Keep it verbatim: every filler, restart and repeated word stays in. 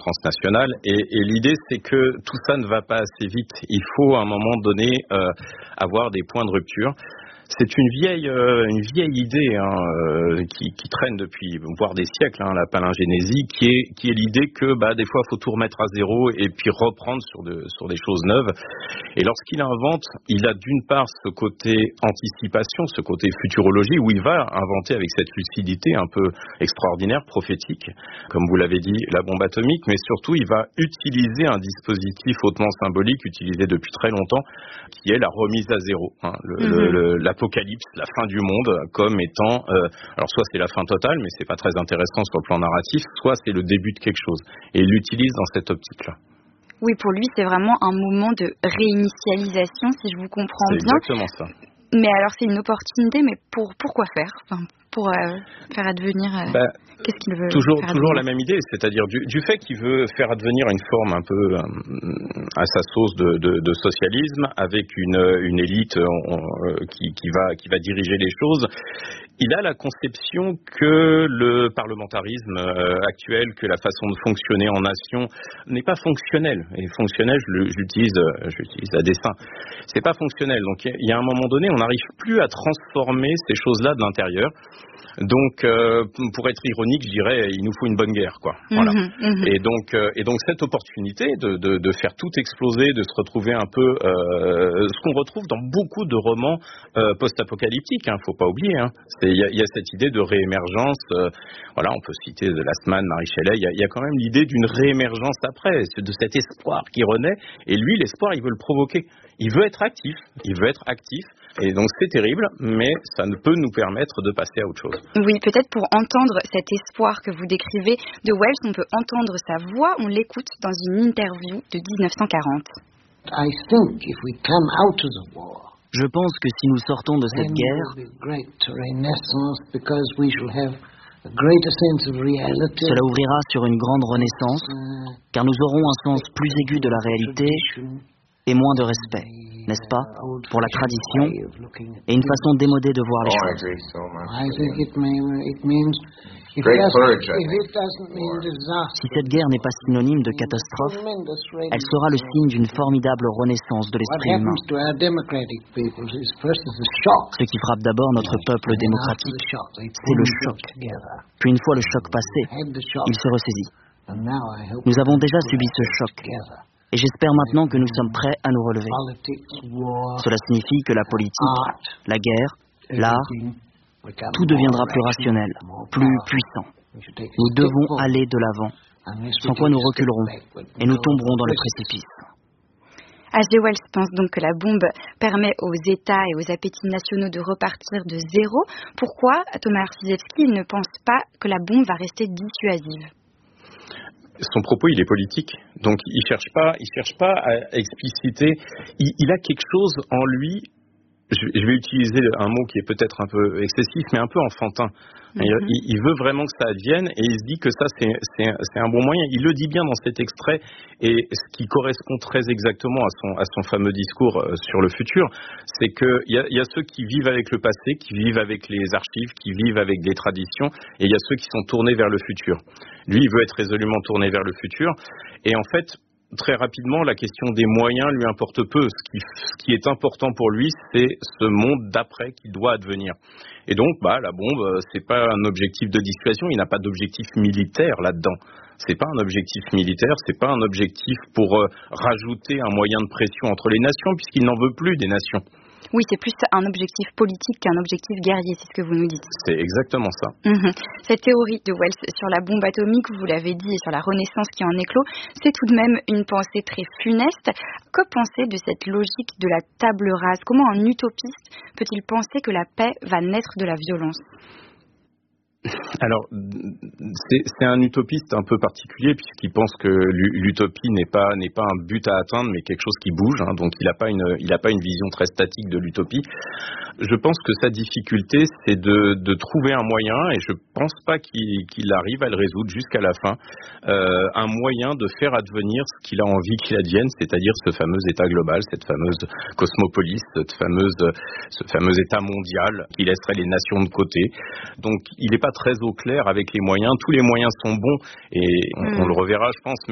transnationale. Et, et l'idée, c'est que tout ça ne va pas assez vite. Il faut à un moment donné euh, avoir des points de rupture. C'est une vieille, euh, une vieille idée hein, euh, qui, qui traîne depuis, voire des siècles, hein, la palingénésie, qui est, qui est l'idée que bah, des fois, il faut tout remettre à zéro et puis reprendre sur, de, sur des choses neuves. Et lorsqu'il invente, il a d'une part ce côté anticipation, ce côté futurologie, où il va inventer avec cette lucidité un peu extraordinaire, prophétique, comme vous l'avez dit, la bombe atomique, mais surtout, il va utiliser un dispositif hautement symbolique, utilisé depuis très longtemps, qui est la remise à zéro. Hein, le, mm-hmm. le, le, la Apocalypse, la fin du monde, comme étant, euh, alors soit c'est la fin totale, mais c'est pas très intéressant sur le plan narratif, soit c'est le début de quelque chose. Et il l'utilise dans cette optique-là. Oui, pour lui, c'est vraiment un moment de réinitialisation, si je vous comprends c'est bien. C'est exactement ça. Mais alors, c'est une opportunité, mais pour pourquoi faire enfin, pour euh, faire advenir euh, bah, qu'est-ce qu'il veut toujours faire toujours advenir. La même idée, c'est-à-dire du, du fait qu'il veut faire advenir une forme un peu euh, à sa sauce de, de, de socialisme, avec une, une élite euh, qui, qui va qui va diriger les choses. Il a la conception que le parlementarisme euh, actuel, que la façon de fonctionner en nation n'est pas fonctionnelle. Et fonctionnel, je, je l'utilise, je l'utilise à dessein. C'est pas fonctionnel. Donc il y a un moment donné, on n'arrive plus à transformer ces choses-là de l'intérieur. Donc, euh, pour être ironique, je dirais, il nous faut une bonne guerre, quoi. Voilà. Mmh, mmh. Et donc, euh, et donc cette opportunité de, de, de faire tout exploser, de se retrouver un peu, euh, ce qu'on retrouve dans beaucoup de romans euh, post-apocalyptiques. Hein, faut pas oublier. Hein. Il y a, y a cette idée de réémergence. Euh, voilà, on peut citer The Last Man, Marie Shelley. Il y a, y a quand même l'idée d'une réémergence après, de cet espoir qui renaît. Et lui, l'espoir, il veut le provoquer. Il veut être actif. Il veut être actif. Et donc c'est terrible, mais ça ne peut nous permettre de passer à autre chose. Oui, peut-être pour entendre cet espoir que vous décrivez de Wells, on peut entendre sa voix, on l'écoute dans une interview de dix-neuf cent quarante. I think if we come out of the war, je pense que si nous sortons de cette guerre, cela ouvrira sur une grande renaissance, car nous aurons un sens plus aigu de la réalité et moins de respect, n'est-ce pas, pour la tradition et une façon démodée de voir les choses. Si cette guerre n'est pas synonyme de catastrophe, elle sera le signe d'une formidable renaissance de l'esprit humain. Ce qui frappe d'abord notre peuple démocratique, c'est le choc. Puis une fois le choc passé, il se ressaisit. Nous avons déjà subi ce choc. Et j'espère maintenant que nous sommes prêts à nous relever. Cela signifie que la politique, la guerre, l'art, tout deviendra plus rationnel, plus puissant. Nous devons aller de l'avant, sans quoi nous reculerons et nous tomberons dans le précipice. H G. Wells pense donc que la bombe permet aux États et aux appétits nationaux de repartir de zéro. Pourquoi Thomas Arciszewski ne pense pas que la bombe va rester dissuasive ? Son propos, il est politique, donc il cherche pas, il cherche pas à expliciter. Il, il a quelque chose en lui. Je, je vais utiliser un mot qui est peut-être un peu excessif, mais un peu enfantin. Mm-hmm. Il, il veut vraiment que ça advienne et il se dit que ça, c'est, c'est, c'est un bon moyen. Il le dit bien dans cet extrait et ce qui correspond très exactement à son, à son fameux discours sur le futur, c'est qu'il y a, y a ceux qui vivent avec le passé, qui vivent avec les archives, qui vivent avec des traditions, et il y a ceux qui sont tournés vers le futur. Lui, il veut être résolument tourné vers le futur. Et en fait, très rapidement, la question des moyens lui importe peu. Ce qui, ce qui est important pour lui, c'est ce monde d'après qui doit advenir. Et donc, bah, la bombe, c'est pas un objectif de dissuasion. Il n'a pas d'objectif militaire là-dedans. C'est pas un objectif militaire. C'est pas un objectif pour euh, rajouter un moyen de pression entre les nations, puisqu'il n'en veut plus des nations. Oui, c'est plus un objectif politique qu'un objectif guerrier, c'est ce que vous nous dites. C'est exactement ça. Mmh. Cette théorie de Wells sur la bombe atomique, vous l'avez dit, et sur la renaissance qui en éclot, c'est tout de même une pensée très funeste. Que penser de cette logique de la table rase ? Comment un utopiste peut-il penser que la paix va naître de la violence ? Alors, c'est, c'est un utopiste un peu particulier puisqu'il pense que l'utopie n'est pas n'est pas un but à atteindre, mais quelque chose qui bouge. Hein, donc, il n'a pas une il a pas une vision très statique de l'utopie. Je pense que sa difficulté, c'est de, de trouver un moyen, et je pense pas qu'il, qu'il arrive à le résoudre jusqu'à la fin, euh, un moyen de faire advenir ce qu'il a envie qu'il advienne, c'est-à-dire ce fameux État global, cette fameuse cosmopolis, cette fameuse ce fameux État mondial qui laisserait les nations de côté. Donc, il n'est pas très au clair avec les moyens. Tous les moyens sont bons et on, mmh. on le reverra, je pense.